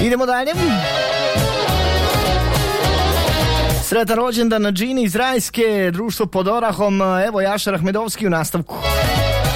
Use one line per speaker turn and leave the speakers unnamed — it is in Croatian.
Idemo dalje. Sretan rođendan na Džini iz Rajske, društvo pod Orahom. Evo Jašar Ahmedovski u nastavku.